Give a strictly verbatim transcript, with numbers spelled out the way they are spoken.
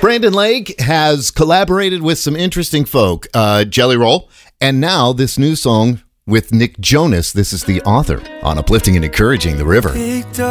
Brandon Lake has collaborated with some interesting folk, uh, Jelly Roll, and now this new song with Nick Jonas. This is the author on Uplifting and Encouraging the River.